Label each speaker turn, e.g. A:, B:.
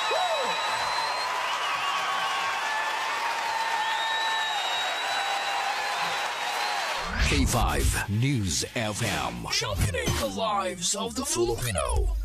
A: K5 News FM. Championing the lives of the Filipino.